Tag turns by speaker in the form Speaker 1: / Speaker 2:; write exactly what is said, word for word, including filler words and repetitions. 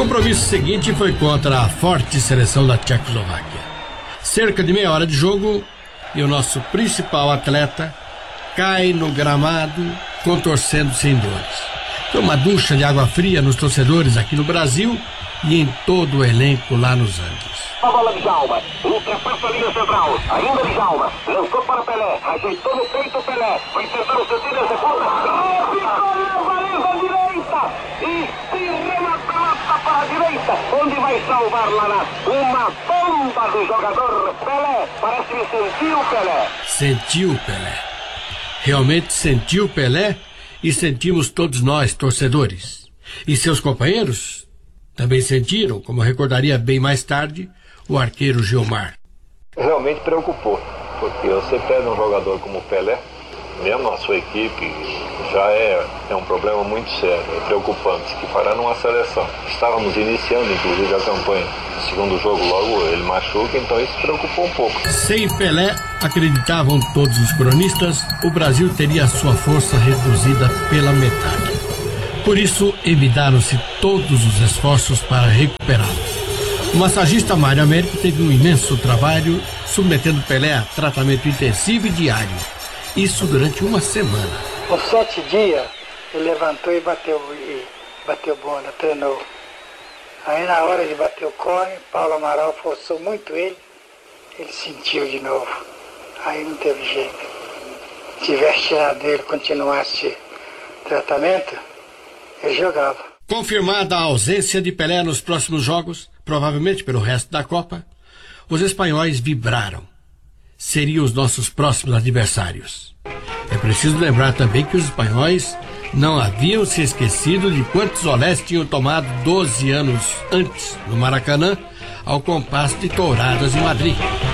Speaker 1: compromisso seguinte foi contra a forte seleção da Tchecoslováquia. Cerca de meia hora de jogo e o nosso principal atleta cai no gramado contorcendo-se em dores. Foi uma ducha de água fria nos torcedores aqui no Brasil e em todo o elenco lá nos Andes.
Speaker 2: A bola de Djalma, ultrapassa a linha central, ainda de Djalma, lançou para Pelé, ajeitou no peito Pelé, vai tentar o sentido da segunda, ficou na valeza direita, e se remata para a direita, onde vai salvar lá na, uma bomba do jogador Pelé, parece que sentiu Pelé.
Speaker 1: Sentiu Pelé. Realmente sentiu Pelé e sentimos todos nós, torcedores. E seus companheiros também sentiram, como recordaria bem mais tarde, o arqueiro Gilmar.
Speaker 3: Realmente preocupou, porque você perde um jogador como o Pelé, mesmo a sua equipe, já é, é um problema muito sério, é preocupante, que fará numa seleção. Estávamos iniciando, inclusive, a campanha. No segundo jogo, logo, ele machuca, então isso preocupou um pouco.
Speaker 1: Sem Pelé, acreditavam todos os cronistas, o Brasil teria a sua força reduzida pela metade. Por isso, evitaram-se todos os esforços para recuperá-lo. O massagista Mário Américo teve um imenso trabalho, submetendo Pelé a tratamento intensivo e diário. Isso durante uma semana.
Speaker 4: Com sete dias, ele levantou e bateu, e bateu bola, treinou. Aí na hora de bater o cone, Paulo Amaral forçou muito ele, ele sentiu de novo. Aí não teve jeito. Se tivesse tirado dele, continuasse tratamento, ele jogava.
Speaker 1: Confirmada a ausência de Pelé nos próximos jogos, provavelmente pelo resto da Copa, os espanhóis vibraram. Seriam os nossos próximos adversários. É preciso lembrar também que os espanhóis não haviam se esquecido de quantos olés tinham tomado doze anos antes, no Maracanã, ao compasso de touradas em Madrid.